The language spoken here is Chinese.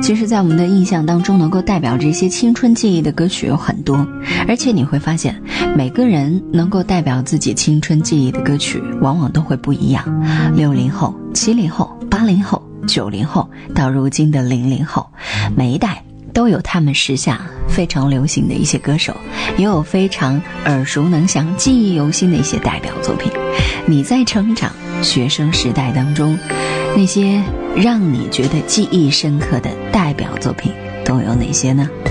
其实在我们的印象当中，能够代表这些青春记忆的歌曲有很多，而且你会发现每个人能够代表自己青春记忆的歌曲往往都会不一样。60后、70后、80后、90后到如今的00后，每一代都有他们时下非常流行的一些歌手，也有非常耳熟能详、记忆犹新的一些代表作品。你在成长学生时代当中，那些让你觉得记忆深刻的代表作品都有哪些呢？